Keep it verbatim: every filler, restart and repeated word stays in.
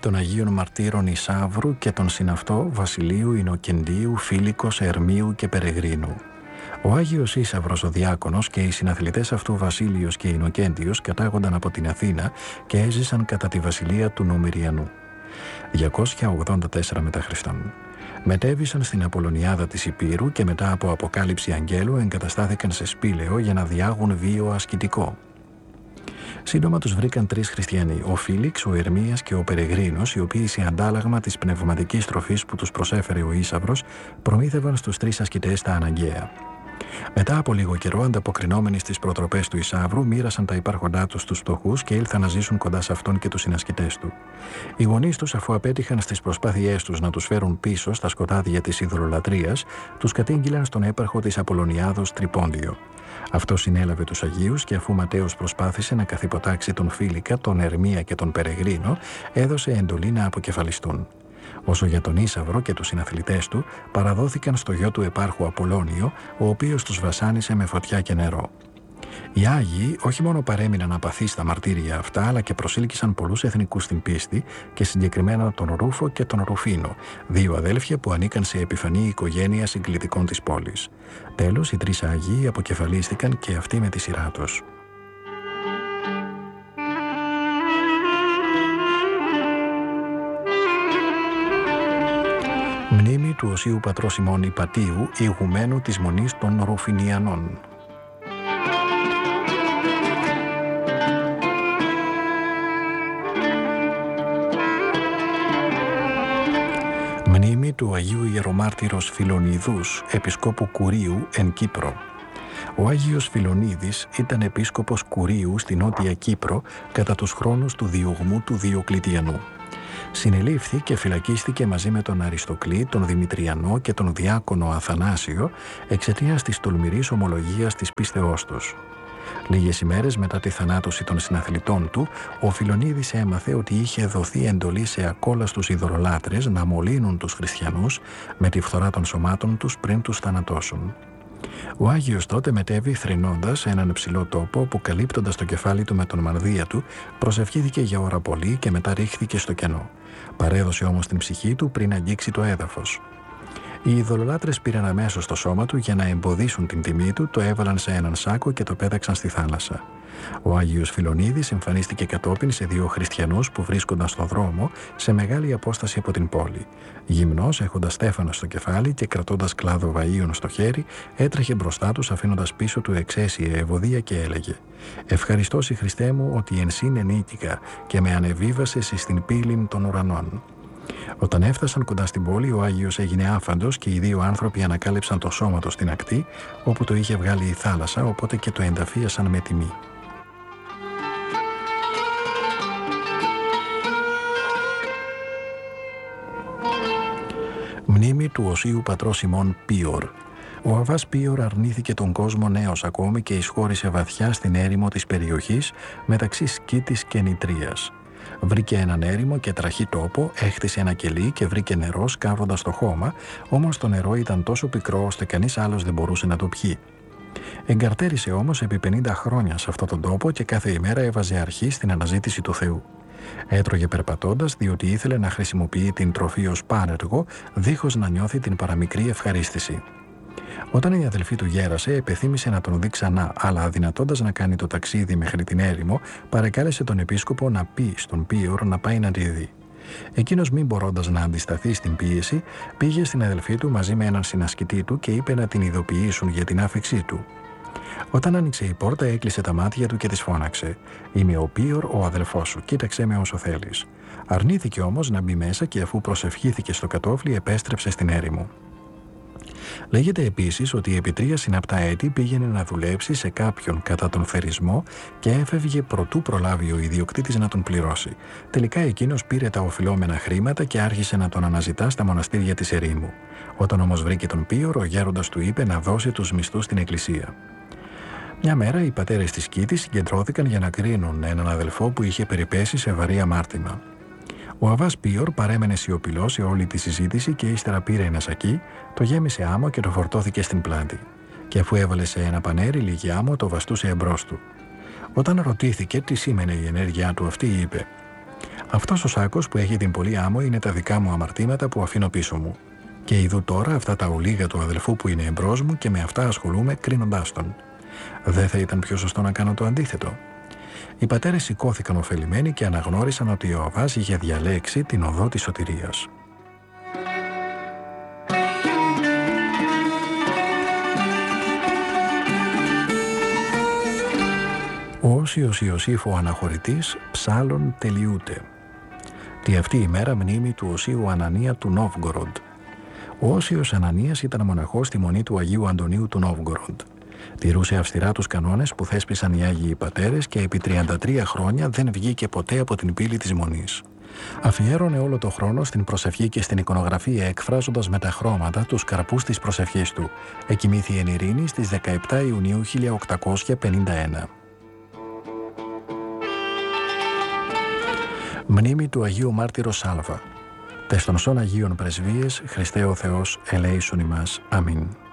των Αγίων Μαρτύρων Ισαύρου και των συναυτό Βασιλείου, Ινοκεντίου, Φίλικος, Ερμίου και Περεγρίνου. Ο Άγιος Ίσαυρος ο Διάκονος και οι συναθλητές αυτού Βασίλειος και Ινοκέντιος κατάγονταν από την Αθήνα και έζησαν κατά τη βασιλεία του Νομυριανού. διακόσια ογδόντα τέσσερα μετά Χριστόν. Μετέβησαν στην Απολωνιάδα της Υπήρου και μετά από αποκάλυψη αγγέλου εγκαταστάθηκαν σε Σπήλαιο για να διάγουν βίο ασκητικό. Σύντομα τους βρήκαν τρεις χριστιανοί, ο Φίλιξ, ο Ερμίας και ο Περεγρίνος, οι οποίοι σε αντάλλαγμα της πνευματικής τροφής που τους προσέφερε ο Ίσαυρος προμήθευαν στους τρεις ασκητές τα αναγκαία. Μετά από λίγο καιρό, ανταποκρινόμενοι στις προτροπές του Ισαύρου, μοίρασαν τα υπάρχοντά τους στους φτωχούς και ήλθαν να ζήσουν κοντά σε αυτόν και τους συνασκητές του. Οι γονείς τους, αφού απέτυχαν στις προσπάθειές τους να τους φέρουν πίσω στα σκοτάδια της ειδωλολατρίας, τους κατήγγειλαν στον έπαρχο της Απολωνιάδος Τρυπόντιο. Αυτό συνέλαβε τους Αγίους και αφού Ματέος προσπάθησε να καθυποτάξει τον Φίλικα, τον Ερμία και τον Περεγρίνο, έδωσε εντολή να αποκεφαλιστούν. Όσο για τον Ίσαυρο και τους συναθλητές του, παραδόθηκαν στο γιο του επάρχου Απολώνιο, ο οποίος τους βασάνισε με φωτιά και νερό. Οι Άγιοι όχι μόνο παρέμειναν απαθείς στα μαρτύρια αυτά, αλλά και προσήλκησαν πολλούς εθνικούς στην πίστη και συγκεκριμένα τον Ρούφο και τον Ρουφίνο, δύο αδέλφια που ανήκαν σε επιφανή οικογένεια συγκλητικών της πόλης. Τέλος, οι τρεις Άγιοι αποκεφαλίστηκαν και αυτοί με τη σειρά τους. Μνήμη του Οσίου Πατρός ημών Ιπατίου, ηγουμένου της Μονής των Ρουφινιανών. Μνήμη του Αγίου Ιερομάρτυρος Φιλονιδούς, Επισκόπου Κουρίου εν Κύπρο. Ο Άγιος Φιλονίδης ήταν επίσκοπος Κουρίου στη Νότια Κύπρο κατά τους χρόνους του διωγμού του Διοκλητιανού. Συνελήφθη και φυλακίστηκε μαζί με τον Αριστοκλή, τον Δημητριανό και τον Διάκονο Αθανάσιο εξαιτίας της τολμηρής ομολογίας της πίστεώς τους. Λίγες ημέρες μετά τη θανάτωση των συναθλητών του, ο Φιλονίδης έμαθε ότι είχε δοθεί εντολή σε ακόλαστους ειδωλολάτρες να μολύνουν τους χριστιανούς με τη φθορά των σωμάτων τους πριν τους θανατώσουν. Ο Άγιος τότε μετέβη θρηνώντας σε έναν ψηλό τόπο που, καλύπτοντας το κεφάλι του με τον μανδύα του, προσευχήθηκε για ώρα πολύ και μετά ρίχθηκε στο κενό. Παρέδωσε όμως την ψυχή του πριν αγγίξει το έδαφος. Οι ειδωλολάτρες πήραν αμέσως το σώμα του για να εμποδίσουν την τιμή του, το έβαλαν σε έναν σάκο και το πέταξαν στη θάλασσα. Ο Άγιος Φιλονίδης εμφανίστηκε κατόπιν σε δύο χριστιανούς που βρίσκονταν στον δρόμο σε μεγάλη απόσταση από την πόλη. Γυμνός, έχοντας στέφανα στο κεφάλι και κρατώντας κλάδο βαΐων στο χέρι, έτρεχε μπροστά τους αφήνοντας πίσω του εξαίσια ευωδία και έλεγε «Ευχαριστώ η Χριστέ μου ότι εν σύν ενίκηκα και με ανεβίβασες εις την πύλην των ουρανών». Όταν έφτασαν κοντά στην πόλη, ο Άγιος έγινε άφαντος και οι δύο άνθρωποι ανακάλυψαν το σώμα του στην ακτή, όπου το είχε βγάλει η θάλασσα, οπότε και το ενταφίασαν με τιμή. Μνήμη του Οσίου Πατρός ημών Πίωρ. Ο Αββάς Πίωρ αρνήθηκε τον κόσμο νέος ακόμη και εισχώρησε βαθιά στην έρημο της περιοχής μεταξύ Σκήτης και Νητρίας. Βρήκε έναν έρημο και τραχή τόπο, έχτισε ένα κελί και βρήκε νερό σκάβοντας το χώμα, όμως το νερό ήταν τόσο πικρό ώστε κανείς άλλος δεν μπορούσε να το πιει. Εγκαρτέρισε όμως επί πενήντα χρόνια σε αυτόν τον τόπο και κάθε ημέρα έβαζε αρχή στην αναζήτηση του Θεού. Έτρωγε περπατώντας διότι ήθελε να χρησιμοποιεί την τροφή ως πάρεργο, δίχως να νιώθει την παραμικρή ευχαρίστηση. Όταν η αδελφή του γέρασε, επεθύμησε να τον δει ξανά, αλλά αδυνατώντας να κάνει το ταξίδι μέχρι την έρημο, παρεκάλεσε τον επίσκοπο να πει στον Πίωρ να πάει να τη δει. Εκείνος, μην μπορώντας να αντισταθεί στην πίεση, πήγε στην αδελφή του μαζί με έναν συνασκητή του και είπε να την ειδοποιήσουν για την άφιξή του. Όταν άνοιξε η πόρτα, έκλεισε τα μάτια του και της φώναξε «Είμαι ο Πίωρ, ο αδελφός σου, κοίταξέ με όσο θέλεις». Αρνήθηκε όμως να μπει μέσα και αφού προσευχήθηκε στο κατόφλι, επέστρεψε στην έρημο. Λέγεται επίσης ότι επί τρία συναπτά έτη πήγαινε να δουλέψει σε κάποιον κατά τον θερισμό και έφευγε προτού προλάβει ο ιδιοκτήτης να τον πληρώσει. Τελικά εκείνος πήρε τα οφειλόμενα χρήματα και άρχισε να τον αναζητά στα μοναστήρια της ερήμου. Όταν όμως βρήκε τον Πίωρ, ο γέροντας του είπε να δώσει τους μισθούς στην εκκλησία. Μια μέρα οι πατέρες της Σκήτης συγκεντρώθηκαν για να κρίνουν έναν αδελφό που είχε περιπέσει σε βαρύ αμάρτημα. Ο Αββάς Πίωρ παρέμενε σιωπηλός σε όλη τη συζήτηση και ύστερα πήρε ένα σακί, το γέμισε άμμο και το φορτώθηκε στην πλάτη. Και αφού έβαλε σε ένα πανέρι λίγη άμμο, το βαστούσε εμπρός του. Όταν ρωτήθηκε τι σήμαινε η ενέργειά του αυτή, είπε Αυτός ο σάκος που έχει την πολύ άμμο είναι τα δικά μου αμαρτήματα που αφήνω πίσω μου. Και ειδού τώρα αυτά τα ολίγα του αδελφού που είναι εμπρός μου και με αυτά ασχολούμαι κρίνοντάς τον. Δεν θα ήταν πιο σωστό να κάνω το αντίθετο? Οι πατέρες σηκώθηκαν ωφελημένοι και αναγνώρισαν ότι ο Αβάς είχε διαλέξει την οδό της σωτηρίας. Ο Όσιος Ιωσήφ ο Αναχωρητής ψάλλων τελειούται. Τη αυτή η μέρα μνήμη του Οσίου Ανανία του Νόβγκοροντ. Ο Όσιος Ανανίας ήταν μοναχός στη μονή του Αγίου Αντωνίου του Νόβγκοροντ. Τηρούσε αυστηρά τους κανόνες που θέσπισαν οι Άγιοι Πατέρες και επί τριάντα τρία χρόνια δεν βγήκε ποτέ από την πύλη της μονής. Αφιέρωνε όλο το χρόνο στην προσευχή και στην εικονογραφία, εκφράζοντας με τα χρώματα τους καρπούς της προσευχής του. Εκοιμήθη εν ειρήνη στις δεκαεπτά Ιουνίου χίλια οκτακόσια πενήντα ένα. Μνήμη του Αγίου Μάρτυρος Σάλβα. Τες των σών Αγίων Πρεσβείες, Χριστέ ο Θεός, ελέησον ημάς. Αμήν.